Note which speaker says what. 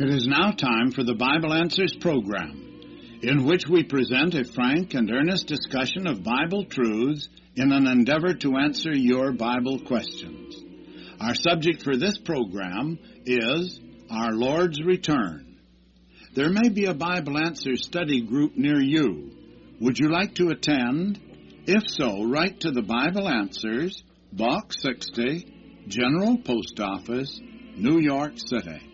Speaker 1: It is now time for the Bible Answers program, in which we present a frank and earnest discussion of Bible truths in an endeavor to answer your Bible questions. Our subject for this program is Our Lord's Return. There may be a Bible Answers study group near you. Would you like to attend? If so, write to the Bible Answers, Box 60, General Post Office, New York City.